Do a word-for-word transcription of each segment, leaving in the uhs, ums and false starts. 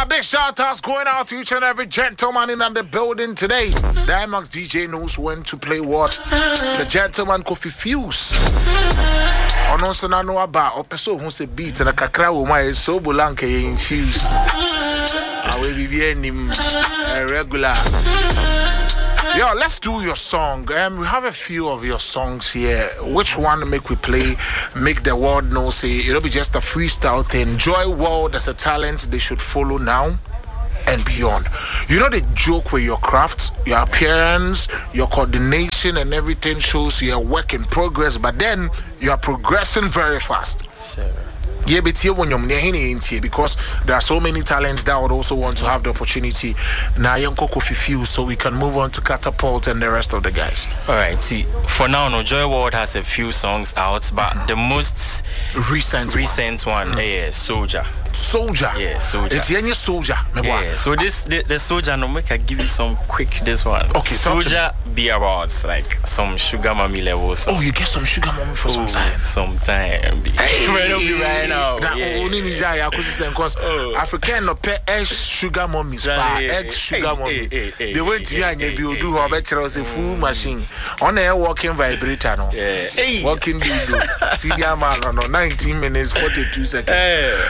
Alright, big shout outs going out to each and every gentleman in the building today. Dimax D J knows when to play what. The gentleman Kofi Fuse. Ono se na no aba opeso hu se beat na kakra wo mai so bolanka ye infuse. Awe bibi enim regular. Yo, let's do your song. Um, we have a few of your songs here. Which one make we play? Make the world know. Say it'll be just a freestyle thing. Joy World as a talent they should follow now and beyond. You know the joke with your craft, your appearance, your coordination, and everything shows you're work in progress. But then you are progressing very fast. Sir. Yeah, but here when you're because there are so many talents that would also want to have the opportunity. Now, young Coco Fifu, so we can move on to Catapult and the rest of the guys. All right. See, for now, no Joy World has a few songs out, but mm-hmm. the most recent recent one, one mm-hmm. is Soldier. Soldier. Yeah, Soldier. It's any Soldier. Yeah. So this the, the Soldier. No, make I give you some quick. This one. Okay. Soldier be about like some sugar mommy levels. Oh, you get some sugar mommy for oh, some time. Some time. Hey, right be right now. That only Nigeria because African no pay egg sugar mommy spa egg sugar mommy. They went to me and you do how better was a full machine on a walking vibrator. No. Yeah. Walking dildo. See the man no nineteen minutes forty-two seconds.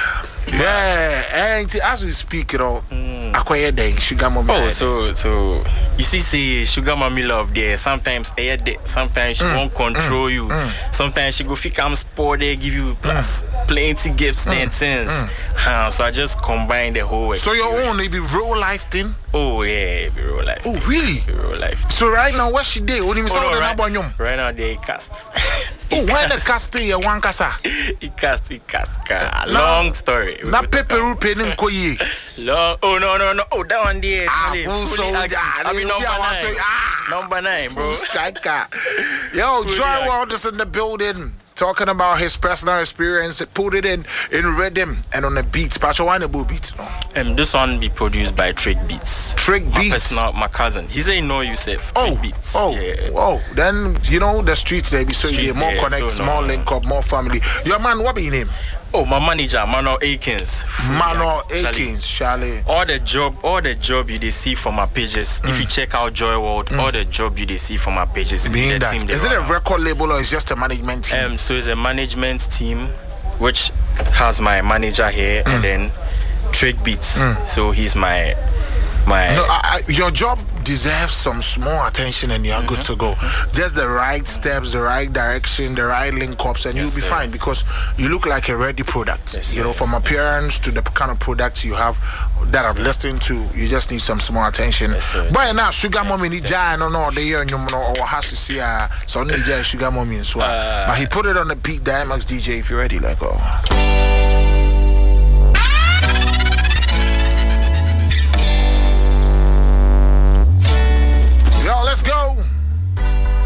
Yeah, and as we speak, you know, mm. acquired the sugar mommy. Oh, so so you see, see, sugar mommy love there. Sometimes air sometimes she mm. won't control mm. you. Mm. Sometimes she go fi come sport there, give you plus mm. plenty gifts mm. and things. Mm. Uh, so I just combine the whole experience. So your own maybe real life thing? Oh yeah, be real life. Oh really? Be real life. So right now, what she did? Only oh, no, right, right now they cast. Oh, when the cast here, one kasa. He cast, he cast. Long no, story. Na peperu penin koye. Long. Oh no no no. Oh that one there. Ah, full soldier. I mean number nine. Ah. Number nine, bro. Striker. Yo, Joy World is in the building. Talking about his personal experience, put it in in rhythm and on the beats. Pacho, why the beats? Um, this one be produced by Trick Beats. Trick my Beats. Personal, my cousin. He say no, you say Trick oh, Beats. Oh, yeah. oh. Then you know the streets they be so you more there, connect, so more no, link up, more family. Your man, what be your name? Oh, my manager, Manuel Akins. Manuel Akins, Charlie. All the job, all the job you they see from my pages. Mm. If you check out Joy World, mm. all the job you they see from my pages. Being that, is it a record label or is it just a management team? Um, so it's a management team, which has my manager here, mm. and then Trick Beats. Mm. So he's my my. No, I, I, your job deserves some small attention, and you are mm-hmm. good to go. Just the right steps, the right direction, the right link ups, and yes, you'll be sir. fine because you look like a ready product. Yes, you know, from appearance yes, to the kind of products you have that I've listened to. You just need some small attention. Yes, but now, sugar mommy ni jai no no the year you know or has to see uh so ni jai sugar mommy as well. But he put it on the beat, Dimax D J. If you're ready, like oh.